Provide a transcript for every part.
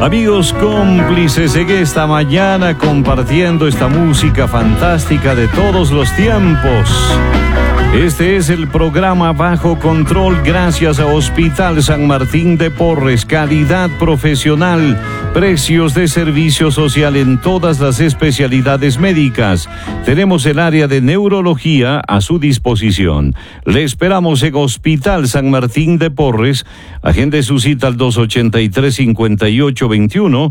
Amigos cómplices en esta mañana compartiendo esta música fantástica de todos los tiempos. Este es el programa Bajo Control gracias a Hospital San Martín de Porres, calidad profesional, precios de servicio social en todas las especialidades médicas. Tenemos el área de neurología a su disposición. Le esperamos en Hospital San Martín de Porres. Agende su cita al 283-5821,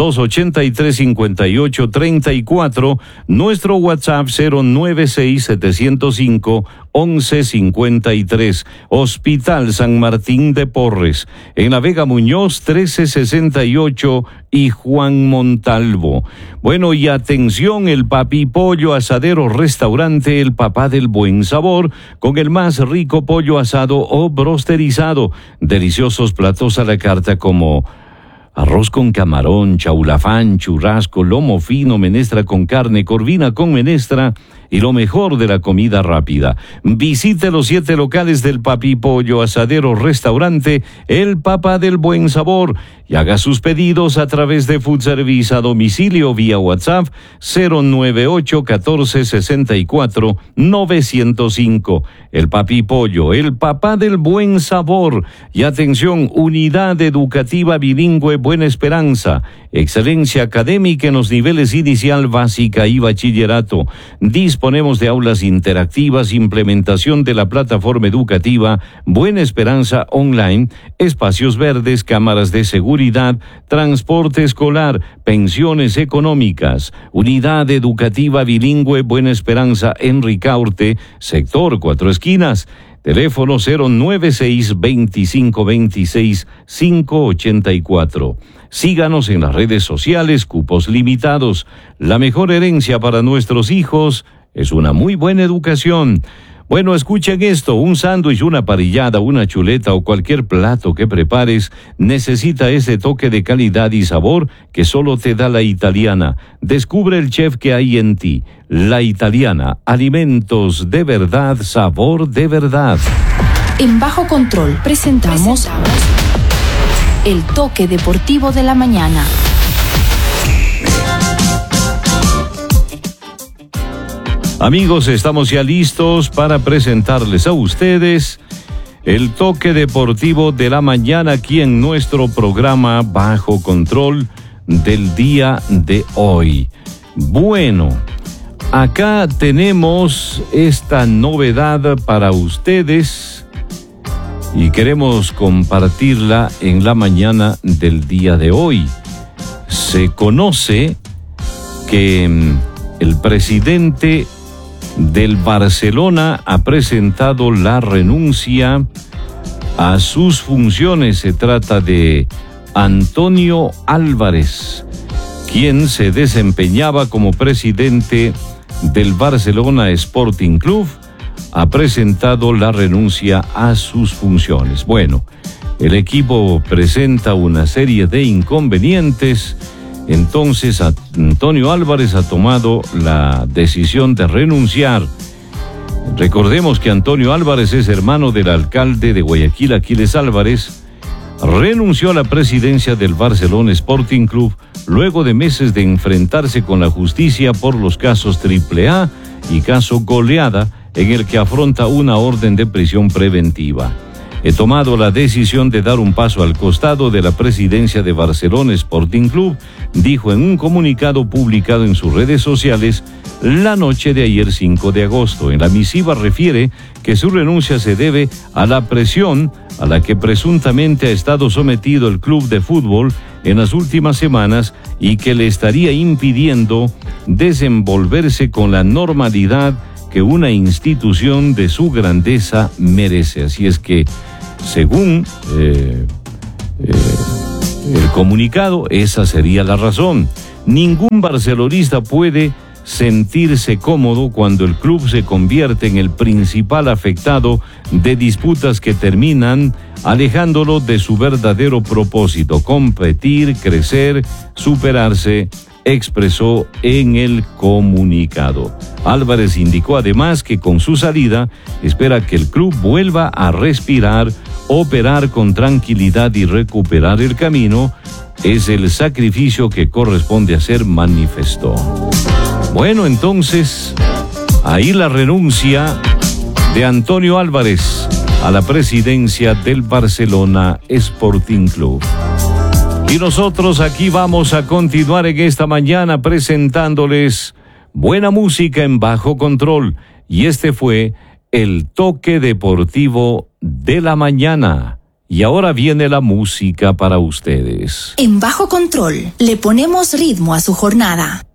283-5834, nuestro WhatsApp 096-705-1153, Hospital San Martín de Porres, en la Vega Muñoz 1368 y Juan Montalvo. Bueno, y atención, el Papi Pollo Asadero Restaurante El Papá del Buen Sabor, con el más rico pollo asado o brosterizado, deliciosos platos a la carta como arroz con camarón, chaulafán, churrasco, lomo fino, menestra con carne, corvina con menestra y lo mejor de la comida rápida. Visite los 7 locales del Papi Pollo Asadero Restaurante El Papá del Buen Sabor y haga sus pedidos a través de Food Service a domicilio vía WhatsApp 098-1464-905. El Papi Pollo, El Papá del Buen Sabor. Y atención, Unidad Educativa Bilingüe Buena Esperanza. Excelencia académica en los niveles inicial, básica y bachillerato. Disponemos de aulas interactivas, implementación de la plataforma educativa Buena Esperanza Online, espacios verdes, cámaras de seguridad, transporte escolar, pensiones económicas. Unidad Educativa Bilingüe Buena Esperanza en Ricaurte, sector 4 Esquinas. Teléfono 096-2526-584. Síganos en las redes sociales, cupos limitados. La mejor herencia para nuestros hijos es una muy buena educación. Bueno, escuchen esto, un sándwich, una parrillada, una chuleta o cualquier plato que prepares necesita ese toque de calidad y sabor que solo te da La Italiana. Descubre el chef que hay en ti. La Italiana, alimentos de verdad, sabor de verdad. En Bajo Control presentamos el toque deportivo de la mañana. Amigos, estamos ya listos para presentarles a ustedes el toque deportivo de la mañana aquí en nuestro programa Bajo Control del día de hoy. Bueno, acá tenemos esta novedad para ustedes y queremos compartirla en la mañana del día de hoy. Se conoce que el presidente del Barcelona ha presentado la renuncia a sus funciones. Se trata de Antonio Álvarez, quien se desempeñaba como presidente del Barcelona Sporting Club. Ha presentado la renuncia a sus funciones. Bueno, el equipo presenta una serie de inconvenientes. Entonces, Antonio Álvarez ha tomado la decisión de renunciar. Recordemos que Antonio Álvarez es hermano del alcalde de Guayaquil, Aquiles Álvarez. Renunció a la presidencia del Barcelona Sporting Club luego de meses de enfrentarse con la justicia por los casos AAA y caso Goleada, en el que afronta una orden de prisión preventiva. He tomado la decisión de dar un paso al costado de la presidencia de Barcelona Sporting Club, dijo en un comunicado publicado en sus redes sociales la noche de ayer 5 de agosto. En la misiva refiere que su renuncia se debe a la presión a la que presuntamente ha estado sometido el club de fútbol en las últimas semanas y que le estaría impidiendo desenvolverse con la normalidad que una institución de su grandeza merece. Así es que, según el comunicado, esa sería la razón. Ningún barcelonista puede sentirse cómodo cuando el club se convierte en el principal afectado de disputas que terminan alejándolo de su verdadero propósito: competir, crecer, superarse expresó en el comunicado. Álvarez indicó además que con su salida espera que el club vuelva a respirar, operar con tranquilidad y recuperar el camino. Es el sacrificio que corresponde hacer, manifestó. Bueno, entonces, ahí la renuncia de Antonio Álvarez a la presidencia del Barcelona Sporting Club. Y nosotros aquí vamos a continuar en esta mañana presentándoles buena música en Bajo Control. Y este fue el toque deportivo de la mañana. Y ahora viene la música para ustedes. En Bajo Control le ponemos ritmo a su jornada.